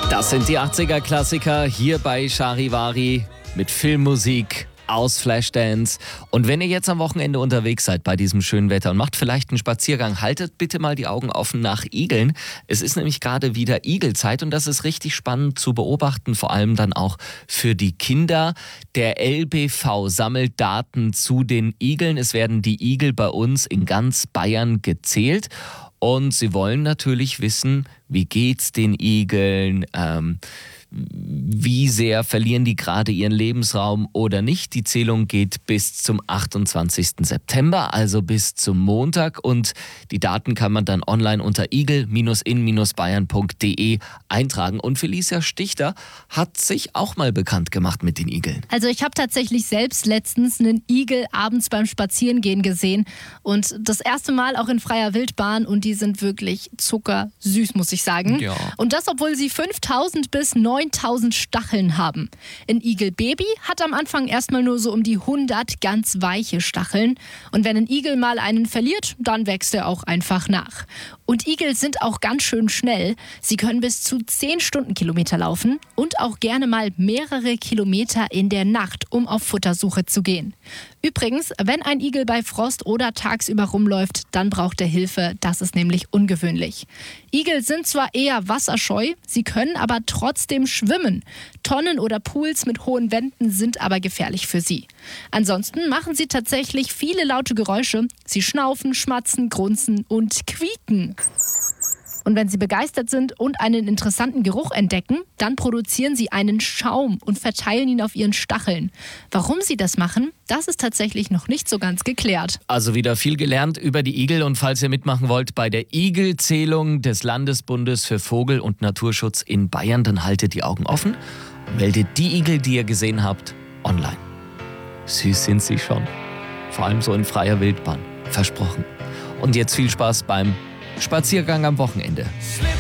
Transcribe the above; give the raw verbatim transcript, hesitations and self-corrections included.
Das sind die achtziger-Klassiker hier bei Charivari mit Filmmusik aus Flashdance. Und wenn ihr jetzt am Wochenende unterwegs seid bei diesem schönen Wetter und macht vielleicht einen Spaziergang, haltet bitte mal die Augen offen nach Igeln. Es ist nämlich gerade wieder Igelzeit und das ist richtig spannend zu beobachten, vor allem dann auch für die Kinder. Der L B V sammelt Daten zu den Igeln. Es werden die Igel bei uns in ganz Bayern gezählt. Und sie wollen natürlich wissen, wie geht's den Igeln, ähm, wie sehr verlieren die gerade ihren Lebensraum oder nicht. Die Zählung geht bis zum achtundzwanzigsten September, also bis zum Montag. Und die Daten kann man dann online unter igel in bayern punkt de eintragen. Und Felicia Stichter hat sich auch mal bekannt gemacht mit den Igeln. Also ich habe tatsächlich selbst letztens einen Igel abends beim Spazierengehen gesehen. Und das erste Mal auch in freier Wildbahn. Und die sind wirklich zuckersüß, muss ich sagen. Ja. Und das, obwohl sie fünftausend bis neuntausend Stacheln haben. Ein Igelbaby hat am Anfang erstmal nur so um die hundert ganz weiche Stacheln. Und wenn ein Igel mal einen verliert, dann wächst er auch einfach nach. Und Igel sind auch ganz schön schnell. Sie können bis zu zehn Stundenkilometer laufen und auch gerne mal mehrere Kilometer in der Nacht, um auf Futtersuche zu gehen. Übrigens, wenn ein Igel bei Frost oder tagsüber rumläuft, dann braucht er Hilfe. Das ist nämlich ungewöhnlich. Igel sind zwar eher wasserscheu, sie können aber trotzdem schwimmen. Tonnen oder Pools mit hohen Wänden sind aber gefährlich für sie. Ansonsten machen sie tatsächlich viele laute Geräusche. Sie schnaufen, schmatzen, grunzen und quieken. Und wenn sie begeistert sind und einen interessanten Geruch entdecken, dann produzieren sie einen Schaum und verteilen ihn auf ihren Stacheln. Warum sie das machen, das ist tatsächlich noch nicht so ganz geklärt. Also wieder viel gelernt über die Igel. Und falls ihr mitmachen wollt bei der Igelzählung des Landesbundes für Vogel- und Naturschutz in Bayern, dann haltet die Augen offen und meldet die Igel, die ihr gesehen habt, online. Süß sind sie schon. Vor allem so in freier Wildbahn. Versprochen. Und jetzt viel Spaß beim Spaziergang am Wochenende.